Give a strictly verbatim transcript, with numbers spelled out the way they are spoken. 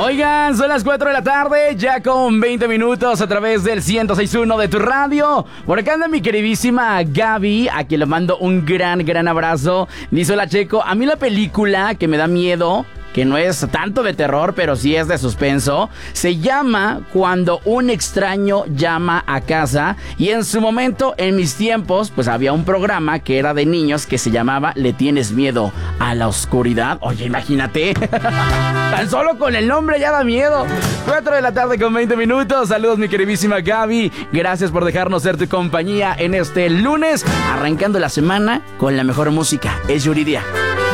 Oigan, son las cuatro de la tarde, ya con veinte minutos a través del ciento seis punto uno de tu radio. Por acá anda mi queridísima Gaby, a quien le mando un gran, gran abrazo. Dice: hola Checo, a mí la película que me da miedo, que no es tanto de terror, pero sí es de suspenso, se llama Cuando un extraño llama a casa. Y en su momento, en mis tiempos, pues había un programa que era de niños que se llamaba ¿Le tienes miedo a la oscuridad? Oye, imagínate. Tan solo con el nombre ya da miedo. cuatro de la tarde con veinte minutos. Saludos, mi queridísima Gaby. Gracias por dejarnos ser tu compañía en este lunes, arrancando la semana con la mejor música. Es Yuridia.